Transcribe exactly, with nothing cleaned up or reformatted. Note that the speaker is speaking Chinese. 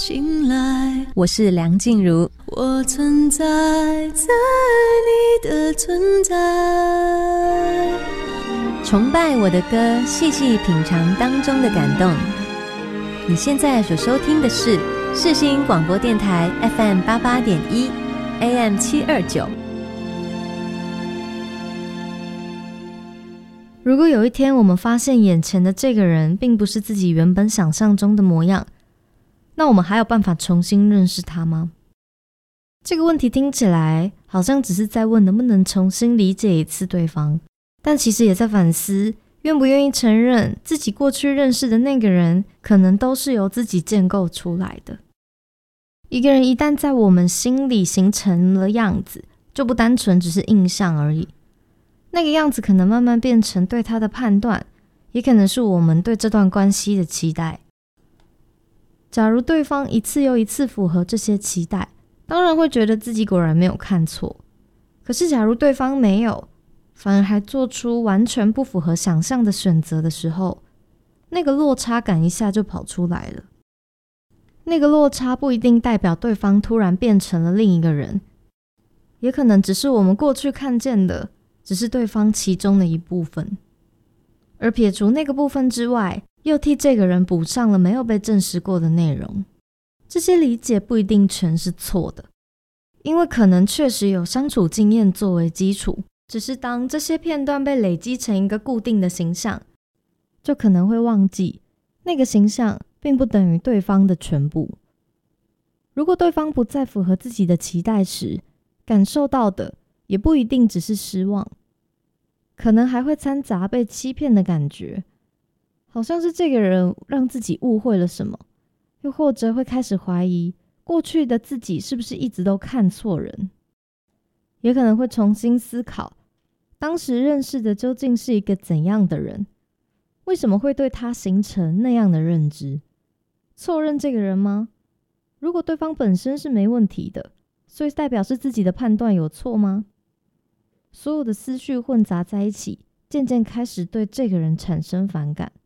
醒来， 我是梁静茹， 我存在在你的存在， 崇拜我的歌，细细品尝当中的感动。你现在所收听的是世新广播电台 F M 八八点一 A M 七二九。 如果有一天我们发现眼前的这个人并不是自己原本想象中的模样，那我们还有办法重新认识他吗？这个问题听起来好像只是在问能不能重新理解一次对方，但其实也在反思愿不愿意承认自己过去认识的那个人可能都是由自己建构出来的。一个人一旦在我们心里形成了样子，就不单纯只是印象而已，那个样子可能慢慢变成对他的判断，也可能是我们对这段关系的期待。假如对方一次又一次符合这些期待，当然会觉得自己果然没有看错。可是假如对方没有，反而还做出完全不符合想象的选择的时候，那个落差感一下就跑出来了。那个落差不一定代表对方突然变成了另一个人，也可能只是我们过去看见的只是对方其中的一部分，而撇除那个部分之外，又替这个人补上了没有被证实过的内容。这些理解不一定全是错的，因为可能确实有相处经验作为基础，只是当这些片段被累积成一个固定的形象，就可能会忘记那个形象并不等于对方的全部。如果对方不再符合自己的期待时，感受到的也不一定只是失望，可能还会掺杂被欺骗的感觉，好像是这个人让自己误会了什么，又或者会开始怀疑过去的自己是不是一直都看错人，也可能会重新思考当时认识的究竟是一个怎样的人，为什么会对他形成那样的认知，错认这个人吗？如果对方本身是没问题的，所以代表是自己的判断有错吗？所有的思绪混杂在一起，渐渐开始对这个人产生反感。